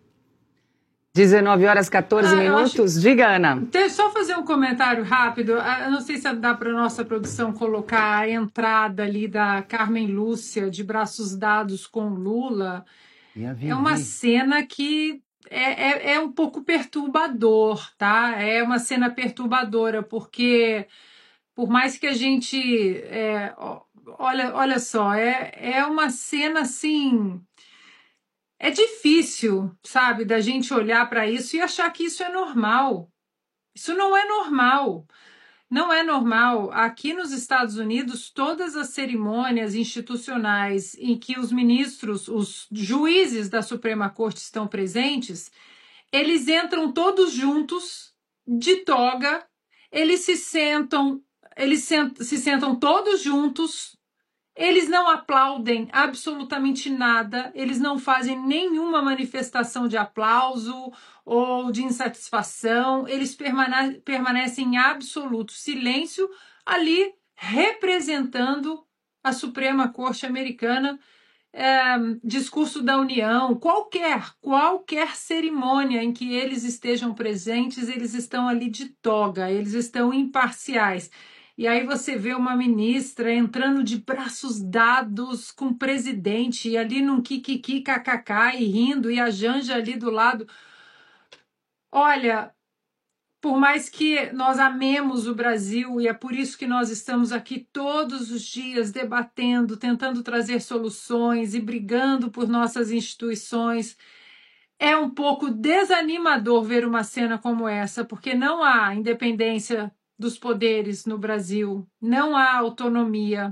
dezenove horas e quatorze Ah, eu minutos. Diga, Ana. Deixa eu só fazer um comentário rápido. Ah, eu não sei se dá para nossa produção colocar a entrada ali da Carmen Lúcia de braços dados com Lula. É uma cena que é, é, é um pouco perturbador, tá? É uma cena perturbadora, porque por mais que a gente... é, ó, olha, olha só, é, é uma cena assim... É difícil, sabe, da gente olhar para isso e achar que isso é normal. Isso não é normal. Não é normal. Aqui nos Estados Unidos, todas as cerimônias institucionais em que os ministros, os juízes da Suprema Corte estão presentes, eles entram todos juntos, de toga, eles se sentam, eles sent- se sentam todos juntos. Eles não aplaudem absolutamente nada, eles não fazem nenhuma manifestação de aplauso ou de insatisfação, eles permane- permanecem em absoluto silêncio ali representando a Suprema Corte Americana, é, discurso da União, qualquer, qualquer cerimônia em que eles estejam presentes, eles estão ali de toga, eles estão imparciais. E aí você vê uma ministra entrando de braços dados com o presidente, e ali num kikiki, kkk, e rindo, e a Janja ali do lado. Olha, por mais que nós amemos o Brasil, e é por isso que nós estamos aqui todos os dias debatendo, tentando trazer soluções e brigando por nossas instituições, é um pouco desanimador ver uma cena como essa, porque não há independência dos poderes no Brasil, não há autonomia,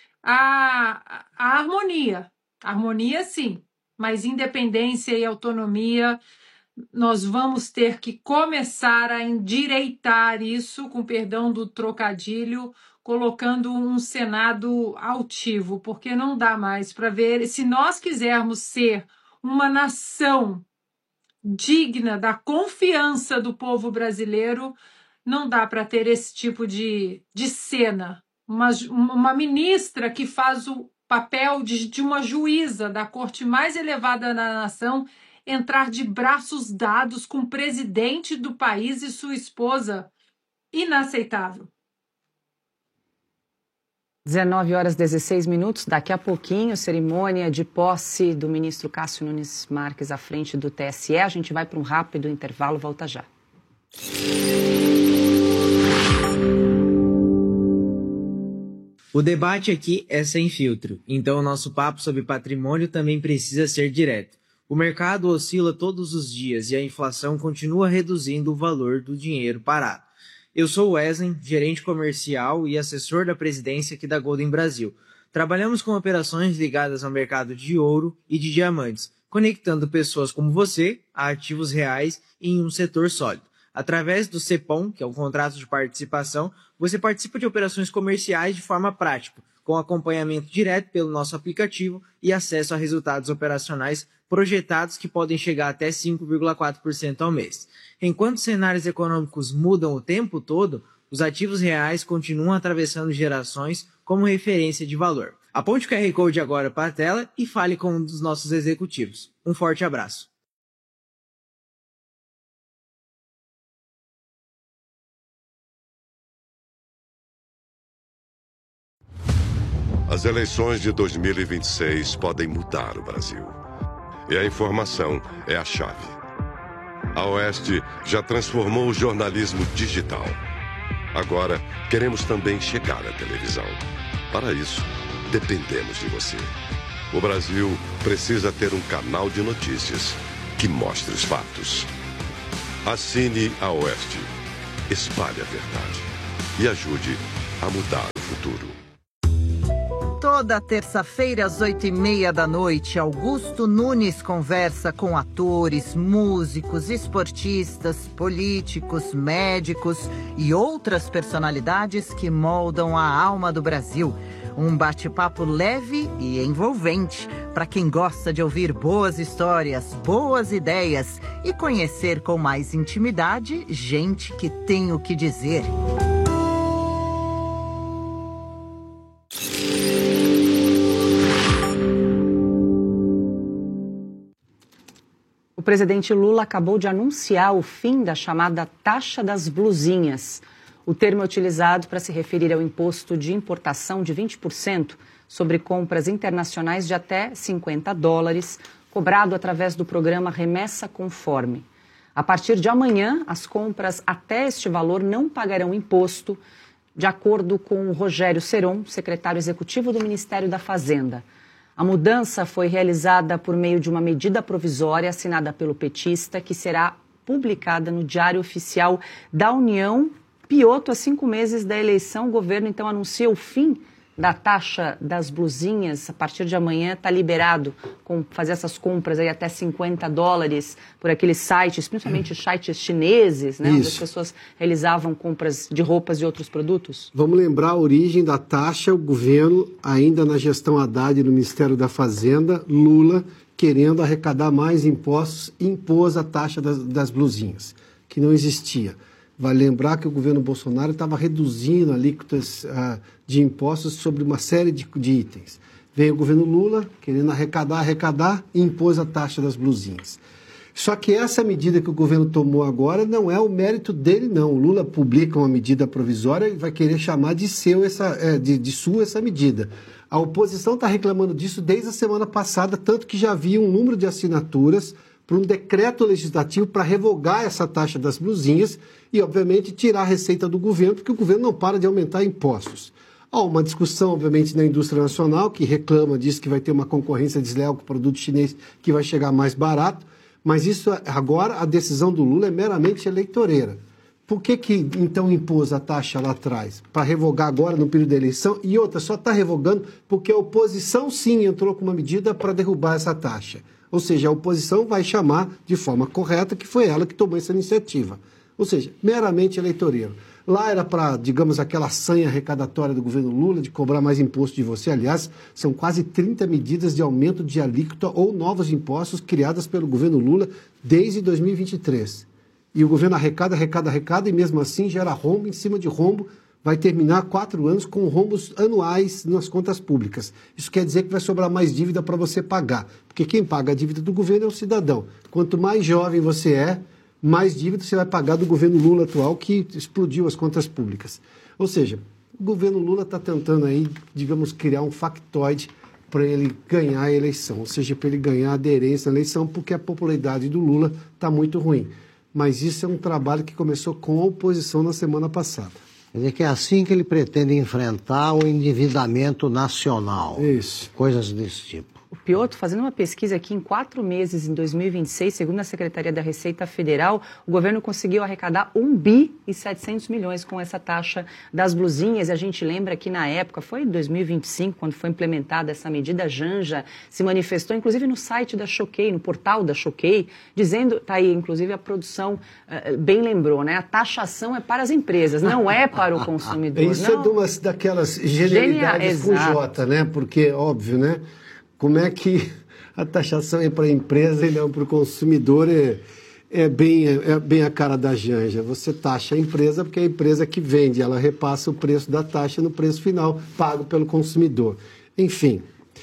há, há harmonia, harmonia sim, mas independência e autonomia, nós vamos ter que começar a endireitar isso, com perdão do trocadilho, colocando um Senado altivo, porque não dá mais para ver, se nós quisermos ser uma nação digna da confiança do povo brasileiro, não dá para ter esse tipo de, de cena. Uma, uma ministra que faz o papel de, de uma juíza da corte mais elevada da nação entrar de braços dados com o presidente do país e sua esposa. Inaceitável. dezenove horas e dezesseis minutos. Daqui a pouquinho, cerimônia de posse do ministro Cássio Nunes Marques à frente do T S E. A gente vai para um rápido intervalo, volta já. O debate aqui é sem filtro, então o nosso papo sobre patrimônio também precisa ser direto. O mercado oscila todos os dias e a inflação continua reduzindo o valor do dinheiro parado. Eu sou o Wesley, gerente comercial e assessor da presidência aqui da Golden Brasil. Trabalhamos com operações ligadas ao mercado de ouro e de diamantes, conectando pessoas como você a ativos reais em um setor sólido. Através do CEPOM, que é um contrato de participação, você participa de operações comerciais de forma prática, com acompanhamento direto pelo nosso aplicativo e acesso a resultados operacionais projetados que podem chegar até cinco vírgula quatro por cento ao mês. Enquanto cenários econômicos mudam o tempo todo, os ativos reais continuam atravessando gerações como referência de valor. Aponte o Q R Code agora para a tela e fale com um dos nossos executivos. Um forte abraço. As eleições de dois mil e vinte e seis podem mudar o Brasil. E a informação é a chave. A Oeste já transformou o jornalismo digital. Agora, queremos também chegar à televisão. Para isso, dependemos de você. O Brasil precisa ter um canal de notícias que mostre os fatos. Assine a Oeste, espalhe a verdade e ajude a mudar o futuro. Toda terça-feira, às oito e meia da noite, Augusto Nunes conversa com atores, músicos, esportistas, políticos, médicos e outras personalidades que moldam a alma do Brasil. Um bate-papo leve e envolvente para quem gosta de ouvir boas histórias, boas ideias e conhecer com mais intimidade gente que tem o que dizer. O presidente Lula acabou de anunciar o fim da chamada taxa das blusinhas. O termo é utilizado para se referir ao imposto de importação de vinte por cento sobre compras internacionais de até cinquenta dólares, cobrado através do programa Remessa Conforme. A partir de amanhã, as compras até este valor não pagarão imposto, de acordo com o Rogério Seron, secretário executivo do Ministério da Fazenda. A mudança foi realizada por meio de uma medida provisória assinada pelo petista, que será publicada no Diário Oficial da União. Piotto, a cinco meses da eleição, o governo então anuncia o fim da taxa das blusinhas. A partir de amanhã está liberado com fazer essas compras aí até cinquenta dólares por aqueles sites, principalmente sites chineses, né, onde as pessoas realizavam compras de roupas e outros produtos. Vamos lembrar a origem da taxa. O governo, ainda na gestão Haddad no Ministério da Fazenda, Lula, querendo arrecadar mais impostos, impôs a taxa das, das blusinhas, que não existia. Vale lembrar que o governo Bolsonaro estava reduzindo alíquotas uh, de impostos sobre uma série de, de itens. Veio o governo Lula, querendo arrecadar, arrecadar, e impôs a taxa das blusinhas. Só que essa medida que o governo tomou agora não é o mérito dele, não. O Lula publica uma medida provisória e vai querer chamar de, seu essa, é, de, de sua essa medida. A oposição está reclamando disso desde a semana passada, tanto que já havia um número de assinaturas para um decreto legislativo para revogar essa taxa das blusinhas e, obviamente, tirar a receita do governo, porque o governo não para de aumentar impostos. Há uma discussão, obviamente, na indústria nacional, que reclama disso, que vai ter uma concorrência desleal com o produto chinês que vai chegar mais barato, mas isso agora, a decisão do Lula é meramente eleitoreira. Por que que, então, impôs a taxa lá atrás? Para revogar agora no período da eleição? E outra, só está revogando porque a oposição, sim, entrou com uma medida para derrubar essa taxa. Ou seja, a oposição vai chamar de forma correta que foi ela que tomou essa iniciativa. Ou seja, meramente eleitoreiro. Lá era para, digamos, aquela sanha arrecadatória do governo Lula de cobrar mais imposto de você. Aliás, são quase trinta medidas de aumento de alíquota ou novos impostos criadas pelo governo Lula desde dois mil e vinte e três. E o governo arrecada, arrecada, arrecada e mesmo assim gera rombo em cima de rombo. Vai terminar quatro anos com rombos anuais nas contas públicas. Isso quer dizer que vai sobrar mais dívida para você pagar. Porque quem paga a dívida do governo é o cidadão. Quanto mais jovem você é, mais dívida você vai pagar do governo Lula atual, que explodiu as contas públicas. Ou seja, o governo Lula está tentando aí, digamos, criar um factoide para ele ganhar a eleição. Ou seja, para ele ganhar aderência na eleição, porque a popularidade do Lula está muito ruim. Mas isso é um trabalho que começou com a oposição na semana passada. Quer dizer que é assim que ele pretende enfrentar o endividamento nacional. Isso. Coisas desse tipo. O Piotto, fazendo uma pesquisa aqui, em quatro meses, em dois mil e vinte e seis, segundo a Secretaria da Receita Federal, o governo conseguiu arrecadar um bi e setecentos milhões com essa taxa das blusinhas. E a gente lembra que na época, foi em dois mil e vinte e cinco, quando foi implementada essa medida, a Janja se manifestou, inclusive no site da Choquei, no portal da Choquei, dizendo, tá aí, inclusive a produção uh, bem lembrou, né? A taxação é para as empresas, não é para o consumidor. Isso não. É de umas daquelas genialidades com J, né? Porque, óbvio, né? Como é que a taxação é para a empresa e não para o consumidor, é, é, bem, é bem a cara da Janja. Você taxa a empresa porque é a empresa que vende, ela repassa o preço da taxa no preço final, pago pelo consumidor. Enfim,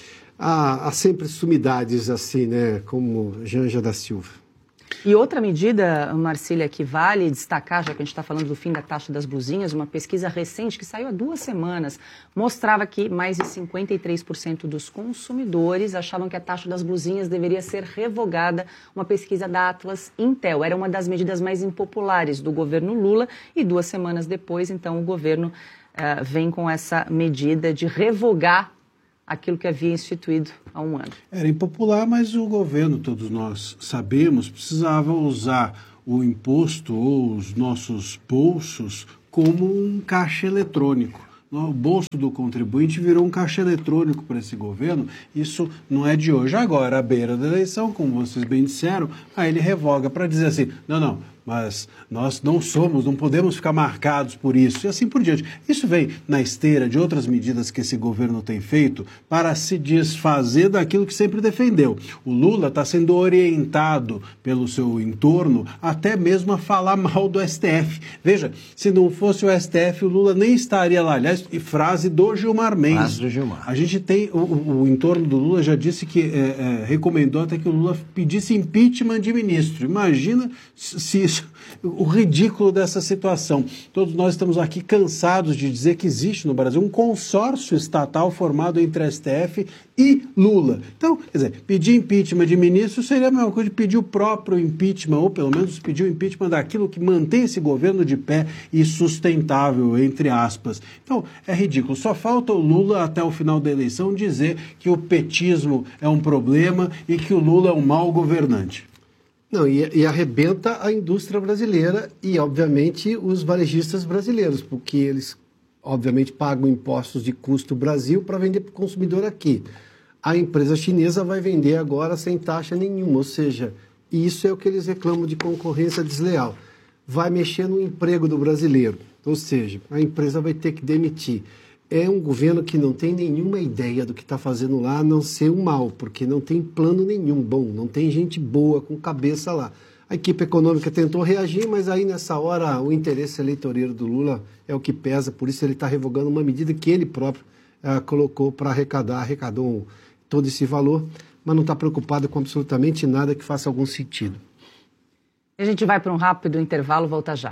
há, há sempre sumidades assim, né, como Janja da Silva. E outra medida, Marcília, que vale destacar, já que a gente está falando do fim da taxa das blusinhas, uma pesquisa recente que saiu há duas semanas mostrava que mais de cinquenta e três por cento dos consumidores achavam que a taxa das blusinhas deveria ser revogada. Uma pesquisa da Atlas Intel. Era uma das medidas mais impopulares do governo Lula e duas semanas depois, então, o governo uh, vem com essa medida de revogar aquilo que havia instituído há um ano. Era impopular, mas o governo, todos nós sabemos, precisava usar o imposto ou os nossos bolsos como um caixa eletrônico. O bolso do contribuinte virou um caixa eletrônico para esse governo. Isso não é de hoje. Agora, à beira da eleição, como vocês bem disseram, aí ele revoga para dizer assim, não, não, mas nós não somos, não podemos ficar marcados por isso, e assim por diante. Isso vem na esteira de outras medidas que esse governo tem feito para se desfazer daquilo que sempre defendeu. O Lula está sendo orientado pelo seu entorno até mesmo a falar mal do S T F. Veja, se não fosse o S T F, o Lula nem estaria lá. Aliás, frase do Gilmar Mendes. Frase do Gilmar. A gente tem, o, o, o entorno do Lula já disse que é, é, recomendou até que o Lula pedisse impeachment de ministro. Imagina se isso, o ridículo dessa situação. Todos nós estamos aqui cansados de dizer que existe no Brasil um consórcio estatal formado entre S T F e Lula. Então, quer dizer, pedir impeachment de ministro seria a mesma coisa de pedir o próprio impeachment, ou pelo menos pedir o impeachment daquilo que mantém esse governo de pé e sustentável, entre aspas. Então, é ridículo. Só falta o Lula, até o final da eleição, dizer que o petismo é um problema e que o Lula é um mau governante. Não, e, e arrebenta a indústria brasileira e, obviamente, os varejistas brasileiros, porque eles, obviamente, pagam impostos de custo Brasil para vender para o consumidor aqui. A empresa chinesa vai vender agora sem taxa nenhuma, ou seja, isso é o que eles reclamam de concorrência desleal. Vai mexer no emprego do brasileiro, ou seja, a empresa vai ter que demitir. É um governo que não tem nenhuma ideia do que está fazendo lá, a não ser um mal, porque não tem plano nenhum bom, não tem gente boa com cabeça lá. A equipe econômica tentou reagir, mas aí nessa hora o interesse eleitoreiro do Lula é o que pesa, por isso ele está revogando uma medida que ele próprio uh, colocou para arrecadar, arrecadou todo esse valor, mas não está preocupado com absolutamente nada que faça algum sentido. A gente vai para um rápido intervalo, volta já.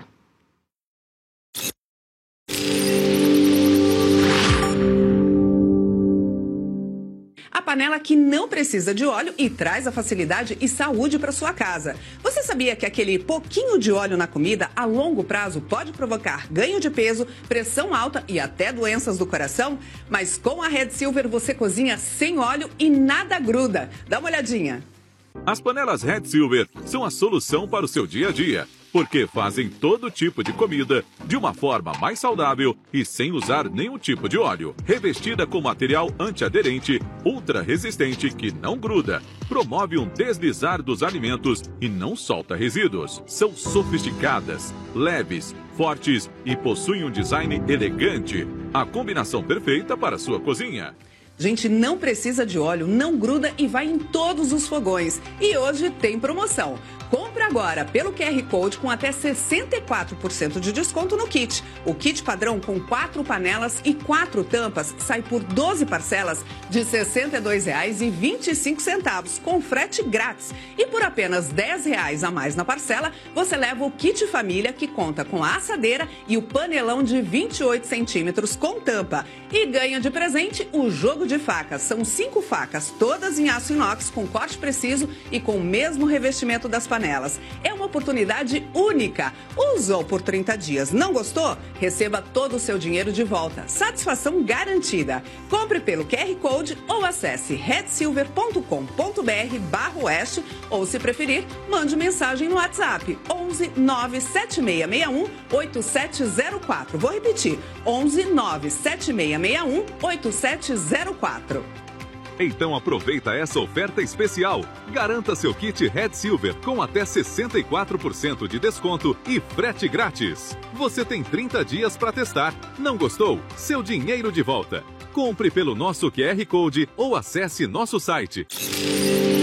A panela que não precisa de óleo e traz a facilidade e saúde para sua casa. Você sabia que aquele pouquinho de óleo na comida, a longo prazo, pode provocar ganho de peso, pressão alta e até doenças do coração? Mas com a Red Silver você cozinha sem óleo e nada gruda. Dá uma olhadinha. As panelas Red Silver são a solução para o seu dia a dia, porque fazem todo tipo de comida de uma forma mais saudável e sem usar nenhum tipo de óleo. Revestida com material antiaderente, ultra resistente que não gruda, promove um deslizar dos alimentos e não solta resíduos. São sofisticadas, leves, fortes e possuem um design elegante. A combinação perfeita para a sua cozinha. Gente, não precisa de óleo, não gruda e vai em todos os fogões. E hoje tem promoção. Compre agora pelo Q R Code com até sessenta e quatro por cento de desconto no kit. O kit padrão com quatro panelas e quatro tampas sai por doze parcelas de sessenta e dois reais e vinte e cinco centavos, com frete grátis. E por apenas dez reais a mais na parcela, você leva o kit família, que conta com a assadeira e o panelão de vinte e oito centímetros com tampa. E ganha de presente o jogo de facas. São cinco facas, todas em aço inox, com corte preciso e com o mesmo revestimento das panelas. É uma oportunidade única. Usou por trinta dias, não gostou? Receba todo o seu dinheiro de volta. Satisfação garantida. Compre pelo Q R Code ou acesse red silver ponto com ponto br barra oeste ou, se preferir, mande mensagem no WhatsApp onze nove sete seis seis um oito sete zero quatro. Vou repetir, onze nove sete seis seis um oito sete zero quatro. Então aproveita essa oferta especial. Garanta seu kit Red Silver com até sessenta e quatro por cento de desconto e frete grátis. Você tem trinta dias para testar. Não gostou? Seu dinheiro de volta. Compre pelo nosso Q R Code ou acesse nosso site.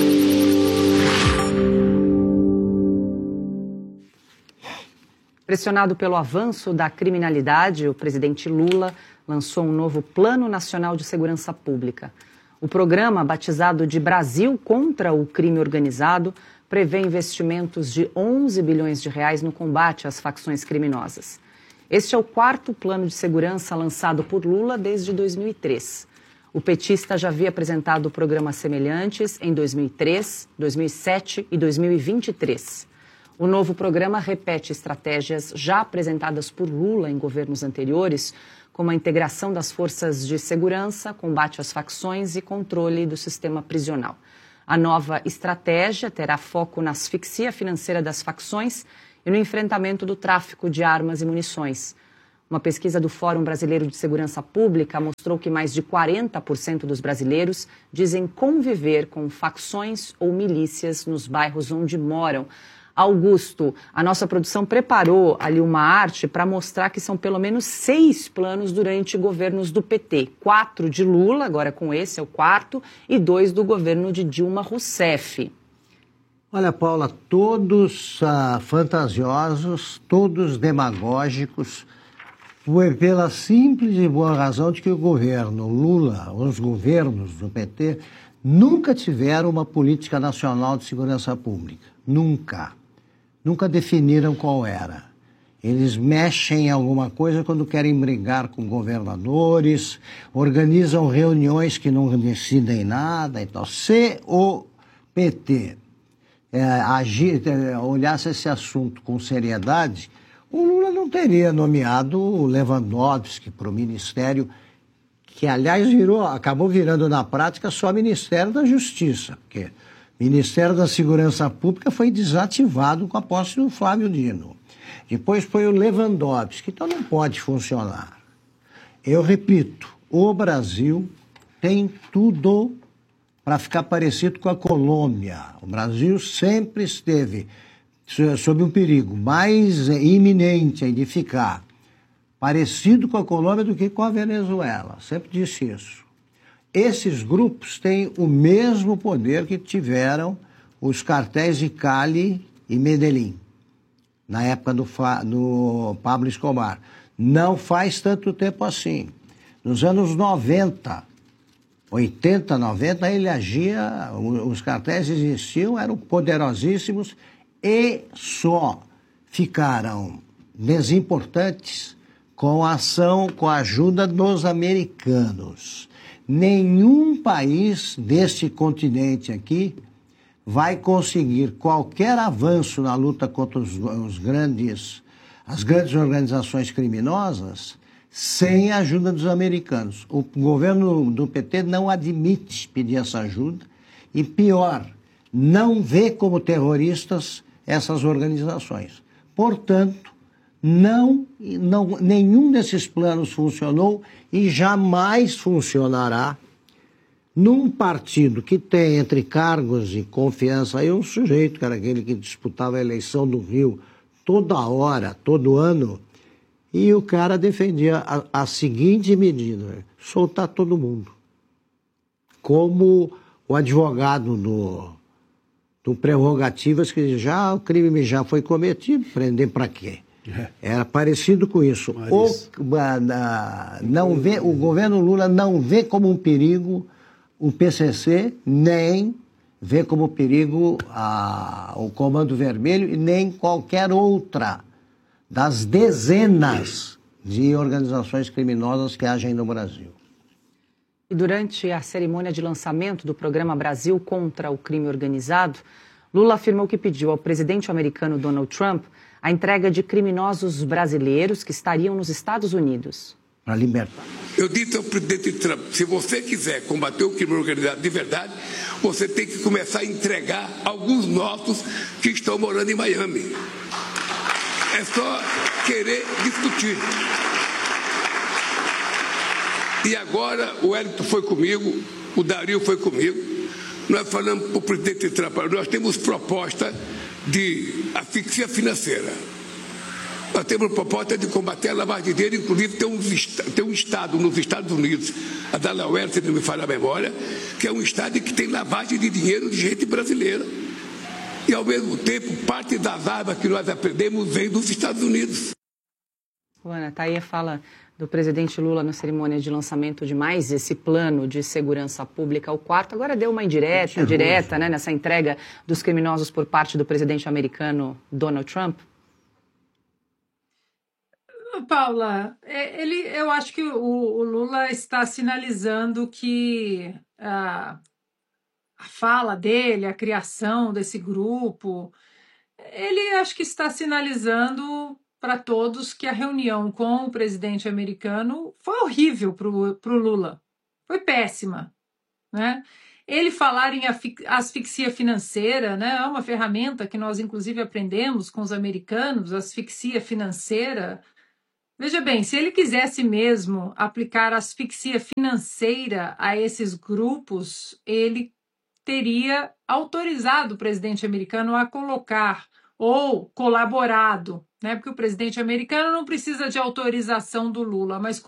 Pressionado pelo avanço da criminalidade, o presidente Lula lançou um novo Plano Nacional de Segurança Pública. O programa, batizado de Brasil contra o Crime Organizado, prevê investimentos de onze bilhões de reais no combate às facções criminosas. Este é o quarto plano de segurança lançado por Lula desde dois mil e três. O petista já havia apresentado programas semelhantes em dois mil e três, dois mil e sete e dois mil e vinte e três. O novo programa repete estratégias já apresentadas por Lula em governos anteriores, como a integração das forças de segurança, combate às facções e controle do sistema prisional. A nova estratégia terá foco na asfixia financeira das facções e no enfrentamento do tráfico de armas e munições. Uma pesquisa do Fórum Brasileiro de Segurança Pública mostrou que mais de quarenta por cento dos brasileiros dizem conviver com facções ou milícias nos bairros onde moram. Augusto, a nossa produção preparou ali uma arte para mostrar que são pelo menos seis planos durante governos do P T. Quatro de Lula, agora com esse é o quarto, e dois do governo de Dilma Rousseff. Olha, Paula, todos ah, fantasiosos, todos demagógicos, pela simples e boa razão de que o governo Lula, os governos do P T, nunca tiveram uma política nacional de segurança pública. Nunca. Nunca definiram qual era. Eles mexem em alguma coisa quando querem brigar com governadores, organizam reuniões que não decidem nada e tal. Se o P T é, agir, é, olhasse esse assunto com seriedade, o Lula não teria nomeado o Lewandowski para o Ministério, que, aliás, virou, acabou virando na prática só Ministério da Justiça, porque o Ministério da Segurança Pública foi desativado com a posse do Flávio Dino. Depois foi o Lewandowski, então não pode funcionar. Eu repito, o Brasil tem tudo para ficar parecido com a Colômbia. O Brasil sempre esteve sob um perigo mais iminente de ficar parecido com a Colômbia do que com a Venezuela. Sempre disse isso. Esses grupos têm o mesmo poder que tiveram os cartéis de Cali e Medellín, na época do, do Pablo Escobar. Não faz tanto tempo assim. Nos anos noventa, oitenta, noventa, ele agia, os cartéis existiam, eram poderosíssimos e só ficaram desimportantes com a ação, com a ajuda dos americanos. Nenhum país deste continente aqui vai conseguir qualquer avanço na luta contra os, os grandes, as grandes organizações criminosas sem a ajuda dos americanos. O governo do P T não admite pedir essa ajuda e, pior, não vê como terroristas essas organizações. Portanto, Não, não, nenhum desses planos funcionou e jamais funcionará num partido que tem entre cargos e confiança aí um sujeito, que era aquele que disputava a eleição do Rio toda hora, todo ano, e o cara defendia a, a seguinte medida: soltar todo mundo. Como o advogado do, do Prerrogativas, que já o crime já foi cometido, prender para quê? Era parecido com isso. O, não vê, o governo Lula não vê como um perigo o P C C, nem vê como perigo a, o Comando Vermelho e nem qualquer outra das dezenas de organizações criminosas que agem no Brasil. E durante a cerimônia de lançamento do programa Brasil contra o Crime Organizado, Lula afirmou que pediu ao presidente americano Donald Trump a entrega de criminosos brasileiros que estariam nos Estados Unidos. Para libertar. Eu disse ao presidente Trump, se você quiser combater o crime organizado de verdade, você tem que começar a entregar alguns nossos que estão morando em Miami. É só querer discutir. E agora o Wellington foi comigo, o Dario foi comigo. Nós falamos para o presidente Trump, nós temos proposta de asfixia financeira. Nós temos a proposta de combater a lavagem de dinheiro, inclusive tem um, tem um estado nos Estados Unidos, a Delaware, se não me falha a memória, que é um estado que tem lavagem de dinheiro de gente brasileira. e, ao mesmo tempo, parte das armas que nós aprendemos vem dos Estados Unidos. Luana, tá aí a fala do presidente Lula na cerimônia de lançamento de mais esse plano de segurança pública, o quarto. Agora deu uma indireta, direta, né, nessa entrega dos criminosos por parte do presidente americano Donald Trump. Paula, ele, eu acho que o, o Lula está sinalizando que a, a fala dele, a criação desse grupo, ele acho que está sinalizando para todos que a reunião com o presidente americano foi horrível para o Lula, foi péssima, né? Ele falar em asfixia financeira, né, é uma ferramenta que nós inclusive aprendemos com os americanos, asfixia financeira. Veja bem, se ele quisesse mesmo aplicar asfixia financeira a esses grupos, ele teria autorizado o presidente americano a colocar ou colaborado, né? Porque o presidente americano não precisa de autorização do Lula, mas